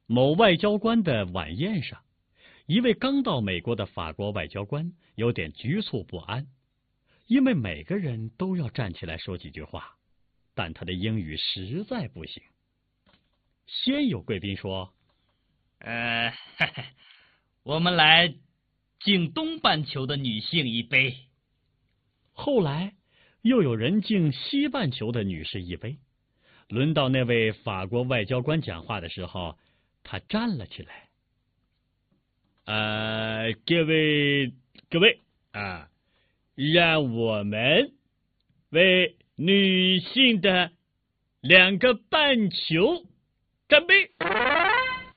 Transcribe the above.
某外交官的晚宴上，一位刚到美国的法国外交官有点局促不安，因为每个人都要站起来说几句话，但他的英语实在不行。先有贵宾说：“ 我们来敬东半球的女性一杯。” 后来又有人敬西半球的女士一杯。轮到那位法国外交官讲话的时候，他站了起来。各位啊，让我们为女性的2个半球干杯！